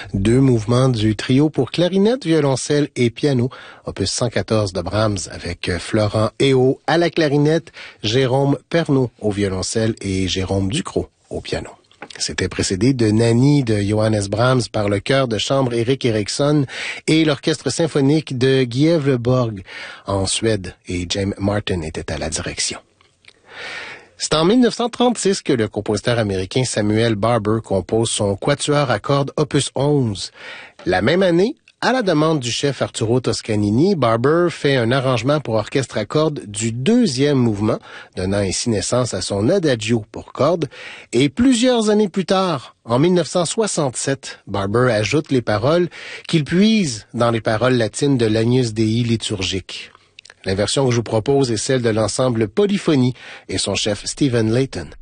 Deux mouvements du trio pour clarinette, violoncelle et piano, opus 114 de Brahms avec Florent Éo à la clarinette, Jérôme Pernaut au violoncelle et Jérôme Ducrot au piano. C'était précédé de Nanny de Johannes Brahms par le chœur de chambre Erik Eriksson et l'orchestre symphonique de Gävleborg en Suède, et James Martin était à la direction. C'est en 1936 que le compositeur américain Samuel Barber compose son quatuor à cordes opus 11. La même année, à la demande du chef Arturo Toscanini, Barber fait un arrangement pour orchestre à cordes du deuxième mouvement, donnant ainsi naissance à son Adagio pour cordes. Et plusieurs années plus tard, en 1967, Barber ajoute les paroles qu'il puise dans les paroles latines de l'Agnus Dei liturgique. La version que je vous propose est celle de l'ensemble Polyphonie et son chef Stephen Layton.